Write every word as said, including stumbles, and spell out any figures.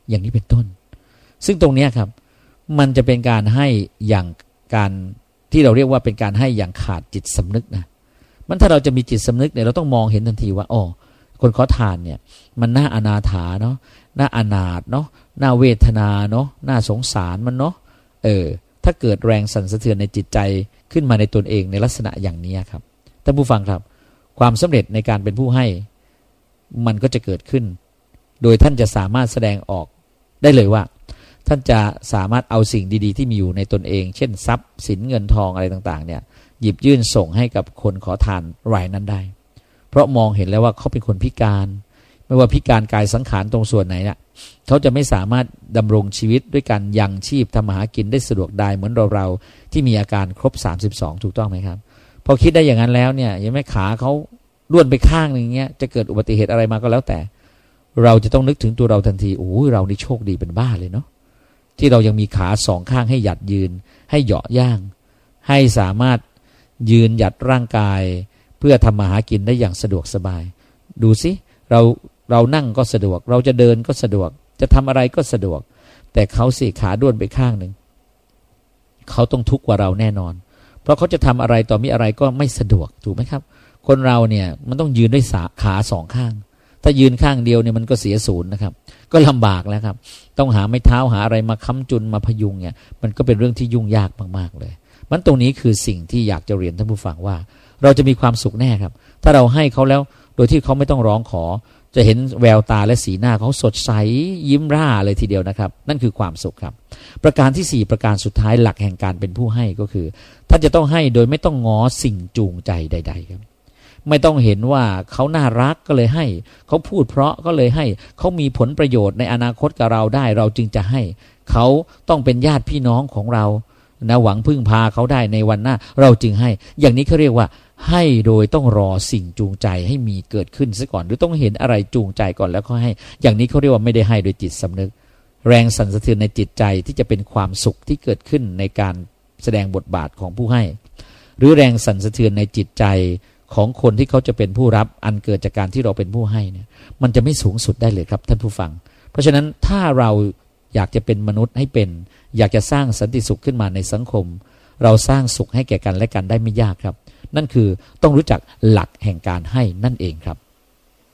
อย่างนี้เป็นต้นซึ่งตรงนี้ครับมันจะเป็นการให้อย่างการที่เราเรียกว่าเป็นการให้อย่างขาดจิตสำนึกนะมันถ้าเราจะมีจิตสำนึกเนี่ยเราต้องมองเห็นทันทีว่าอ๋อคนขอทานเนี่ยมันน่าอนาถาเนาะน่าอนาถเนาะน่าเวทนาเนาะน่าสงสารมันเนาะเออถ้าเกิดแรงสั่นสะเทือนในจิตใจขึ้นมาในตนเองในลักษณะอย่างนี้ครับท่านผู้ฟังครับความสำเร็จในการเป็นผู้ให้มันก็จะเกิดขึ้นโดยท่านจะสามารถแสดงออกได้เลยว่าท่านจะสามารถเอาสิ่งดีๆที่มีอยู่ในตนเองเช่นทรัพย์สินเงินทองอะไรต่างๆเนี่ยหยิบยื่นส่งให้กับคนขอทานรายนั้นได้เพราะมองเห็นแล้วว่าเขาเป็นคนพิการไม่ว่าพิการกายสังขารตรงส่วนไหนเนี่ยเขาจะไม่สามารถดำรงชีวิตด้วยการยังชีพทำมาหากินได้สะดวกได้เหมือนเราๆที่มีอาการครบสามสิบสองถูกต้องไหมครับพอคิดได้อย่างนั้นแล้วเนี่ยยังไม่ขาเขาล้วนไปข้างนึงเงี้ยจะเกิดอุบัติเหตุอะไรมาก็แล้วแต่เราจะต้องนึกถึงตัวเราทันทีโอ้ยเรานี่โชคดีเป็นบ้าเลยเนาะที่เรายังมีขาสองข้างให้หยัดยืนให้เหยาะย่างให้สามารถยืนหยัดร่างกายเพื่อทำมาหากินได้อย่างสะดวกสบายดูสิเราเรานั่งก็สะดวกเราจะเดินก็สะดวกจะทำอะไรก็สะดวกแต่เขาสิขาด้วนไปข้างหนึ่งเขาต้องทุกข์กว่าเราแน่นอนเพราะเขาจะทำอะไรต่อมีอะไรก็ไม่สะดวกถูกไหมครับคนเราเนี่ยมันต้องยืนด้วยขาสองข้างถ้ายืนข้างเดียวเนี่ยมันก็เสียศูนย์นะครับก็ลำบากแล้วครับต้องหาไม้เท้าหาอะไรมาค้ำจุนมาพยุงเนี่ยมันก็เป็นเรื่องที่ยุ่งยากมากๆเลยมันตรงนี้คือสิ่งที่อยากจะเรียนท่านผู้ฟังว่าเราจะมีความสุขแน่ครับถ้าเราให้เขาแล้วโดยที่เขาไม่ต้องร้องขอจะเห็นแววตาและสีหน้าเขาสดใสยิ้มร่าเลยทีเดียวนะครับนั่นคือความสุขครับประการที่สี่ประการสุดท้ายหลักแห่งการเป็นผู้ให้ก็คือท่านจะต้องให้โดยไม่ต้องง้อสิ่งจูงใจใดๆครับไม่ต้องเห็นว่าเขาน่ารักก็เลยให้เขาพูดเพราะก็เลยให้เขามีผลประโยชน์ในอนาคตกับเราได้เราจึงจะให้เขาต้องเป็นญาติพี่น้องของเรานะหวังพึ่งพาเขาได้ในวันหน้าเราจึงให้อย่างนี้เขาเรียกว่าให้โดยต้องรอสิ่งจูงใจให้มีเกิดขึ้นซะก่อนหรือต้องเห็นอะไรจูงใจก่อนแล้วก็ให้อย่างนี้เขาเรียกว่าไม่ได้ให้โดยจิตสำนึกแรงสั่นสะเทือนในจิตใจที่จะเป็นความสุขที่เกิดขึ้นในการแสดงบทบาทของผู้ให้หรือแรงสั่นสะเทือนในจิตใจของคนที่เขาจะเป็นผู้รับอันเกิดจากการที่เราเป็นผู้ให้เนี่ยมันจะไม่สูงสุดได้เลยครับท่านผู้ฟังเพราะฉะนั้นถ้าเราอยากจะเป็นมนุษย์ให้เป็นอยากจะสร้างสันติสุขขึ้นมาในสังคมเราสร้างสุขให้แก่กันและกันได้ไม่ยากครับนั่นคือต้องรู้จักหลักแห่งการให้นั่นเองครับ